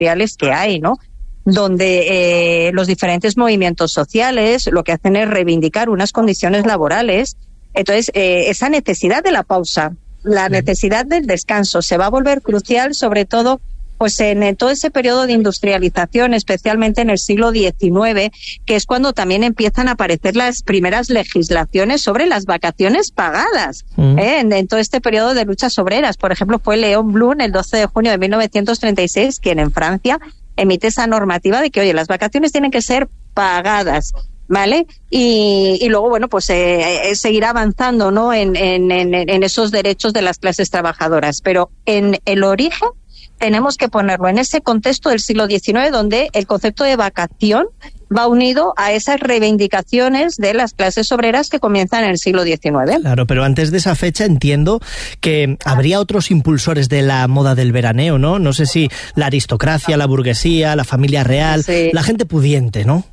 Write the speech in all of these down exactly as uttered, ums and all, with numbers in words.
industriales que hay, ¿no? Donde eh, los diferentes movimientos sociales lo que hacen es reivindicar unas condiciones laborales. Entonces, eh, esa necesidad de la pausa, la necesidad del descanso se va a volver crucial, sobre todo pues en, en todo ese periodo de industrialización, especialmente en el siglo diecinueve, que es cuando también empiezan a aparecer las primeras legislaciones sobre las vacaciones pagadas, mm. ¿eh? en, en todo este periodo de luchas obreras. Por ejemplo, fue Léon Blum, el doce de junio de mil novecientos treinta y seis, quien en Francia emite esa normativa de que, oye, las vacaciones tienen que ser pagadas, ¿vale? Y, y luego, bueno, pues eh, eh, seguir avanzando, ¿no? En, en, en, en esos derechos de las clases trabajadoras. Pero en el origen tenemos que ponerlo en ese contexto del siglo diecinueve, donde el concepto de vacación va unido a esas reivindicaciones de las clases obreras que comienzan en el siglo diecinueve. Claro, pero antes de esa fecha entiendo que habría otros impulsores de la moda del veraneo, ¿no? No sé si la aristocracia, la burguesía, la familia real, sí. La gente pudiente, ¿no?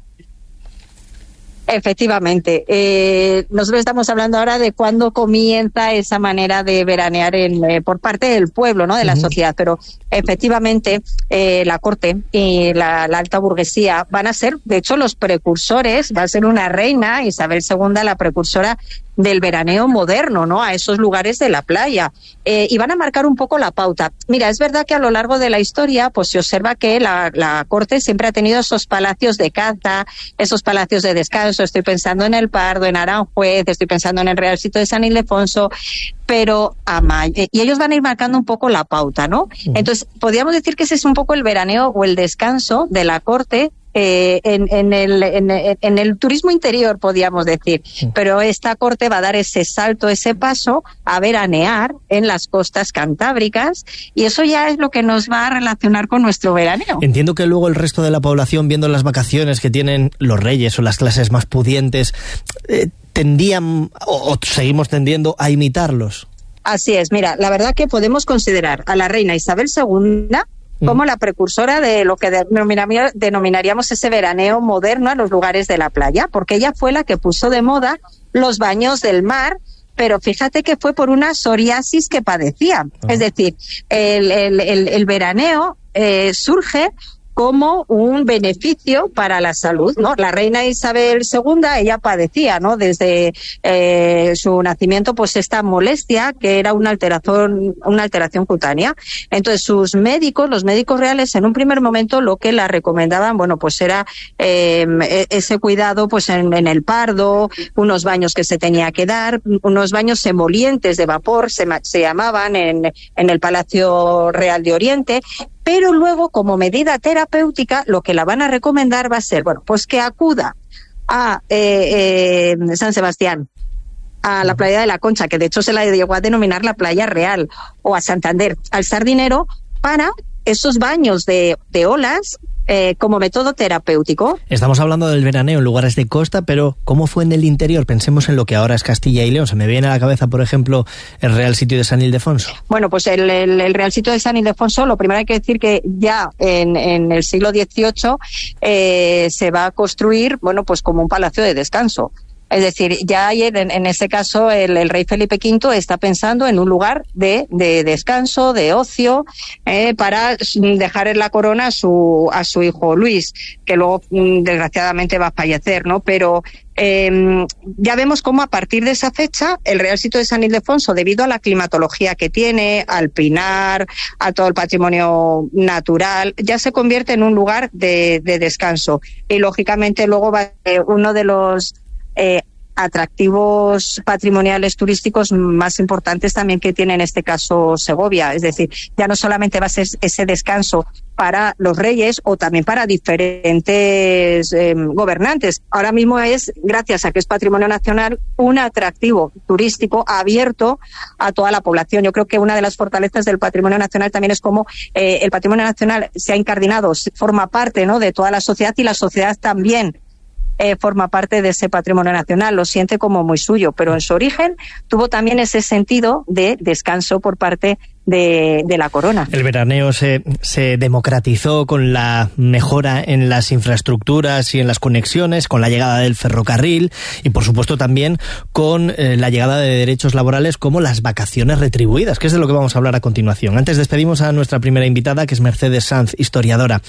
Efectivamente. Eh, nosotros estamos hablando ahora de cuándo comienza esa manera de veranear en, eh, por parte del pueblo, ¿no? De la uh-huh. sociedad. Pero efectivamente eh, la corte y la, la alta burguesía van a ser, de hecho, los precursores. Va a ser una reina, Isabel segunda, la precursora del veraneo moderno, ¿no? A esos lugares de la playa. Eh, y van a marcar un poco la pauta. Mira, es verdad que a lo largo de la historia, pues se observa que la, la corte siempre ha tenido esos palacios de caza, esos palacios de descanso. Estoy pensando en el Pardo, en Aranjuez, estoy pensando en el Real Sitio de San Ildefonso, pero a mayo, y ellos van a ir marcando un poco la pauta, ¿no? Entonces, podríamos decir que ese es un poco el veraneo o el descanso de la corte. Eh, en, en, el, en, en el turismo interior, podríamos decir, pero esta corte va a dar ese salto, ese paso a veranear en las costas cantábricas, y eso ya es lo que nos va a relacionar con nuestro veraneo. Entiendo que luego el resto de la población, viendo las vacaciones que tienen los reyes o las clases más pudientes, eh, tendían o, o seguimos tendiendo a imitarlos. Así es, mira, la verdad que podemos considerar a la reina Isabel segunda como la precursora de lo que denominaríamos ese veraneo moderno a los lugares de la playa, porque ella fue la que puso de moda los baños del mar, pero fíjate que fue por una psoriasis que padecía. Uh-huh. Es decir, el, el, el, el veraneo eh, surge como un beneficio para la salud, ¿no? La reina Isabel segunda, ella padecía, ¿no? Desde eh, su nacimiento, pues esta molestia que era una alteración, una alteración cutánea. Entonces sus médicos, los médicos reales, en un primer momento lo que la recomendaban, bueno, pues era eh, ese cuidado, pues en, en el Pardo, unos baños que se tenía que dar, unos baños emolientes de vapor, se, se llamaban en, en el Palacio Real de Oriente. Pero luego, como medida terapéutica, lo que la van a recomendar va a ser, bueno, pues que acuda a eh, eh, San Sebastián, a la playa de la Concha, que de hecho se la llegó a denominar la playa real, o a Santander, al Sardinero, para esos baños de, de olas eh, como método terapéutico. Estamos hablando del veraneo en lugares de costa, pero ¿cómo fue en el interior? Pensemos en lo que ahora es Castilla y León. Se me viene a la cabeza, por ejemplo, el Real Sitio de San Ildefonso. Bueno, pues el, el, el Real Sitio de San Ildefonso, lo primero hay que decir que ya en, en el siglo dieciocho eh, se va a construir, bueno, pues como un palacio de descanso. Es decir, ya en, en ese caso el, el rey Felipe quinto está pensando en un lugar de, de descanso, de ocio, eh, para dejar en la corona a su, a su hijo Luis, que luego desgraciadamente va a fallecer, ¿no? Pero eh, ya vemos cómo a partir de esa fecha el Real Sitio de San Ildefonso, debido a la climatología que tiene, al pinar, a todo el patrimonio natural, ya se convierte en un lugar de, de descanso. Y lógicamente luego va eh, uno de los Eh, atractivos patrimoniales turísticos más importantes también que tiene en este caso Segovia. Es decir, ya no solamente va a ser ese descanso para los reyes o también para diferentes eh, gobernantes. Ahora mismo es, gracias a que es patrimonio nacional, un atractivo turístico abierto a toda la población. Yo creo que una de las fortalezas del patrimonio nacional también es como eh, el patrimonio nacional se ha incardinado, forma parte, ¿no?, de toda la sociedad, y la sociedad también eh, forma parte de ese patrimonio nacional, lo siente como muy suyo, pero en su origen tuvo también ese sentido de descanso por parte De, de la corona. El veraneo se, se democratizó con la mejora en las infraestructuras y en las conexiones, con la llegada del ferrocarril y, por supuesto, también con eh, la llegada de derechos laborales como las vacaciones retribuidas, que es de lo que vamos a hablar a continuación. Antes despedimos a nuestra primera invitada, que es Mercedes Sanz, historiadora.